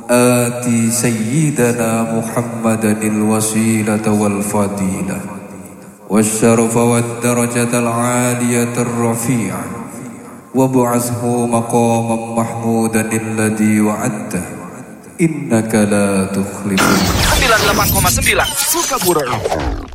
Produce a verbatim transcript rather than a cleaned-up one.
آتي سيدنا محمدا الوسيلة والفضيلة والشرف والدرجة العالية الرفيعة وابعثه مقاما محمودا الذي وعدته إنك لا تخلف. sembilan puluh delapan koma sembilan Sukabumi.